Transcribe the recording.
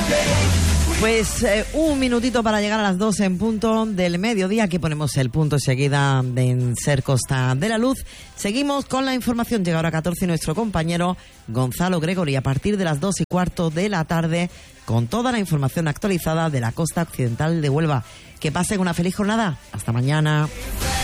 Pues un minutito para llegar a las 12 en punto del mediodía. Aquí ponemos el punto enseguida en Ser Costa de la Luz. Seguimos con la información. Llega ahora a 14 nuestro compañero Gonzalo Gregory a partir de las 2:15 de la tarde con toda la información actualizada de la costa occidental de Huelva. Que pasen una feliz jornada. Hasta mañana.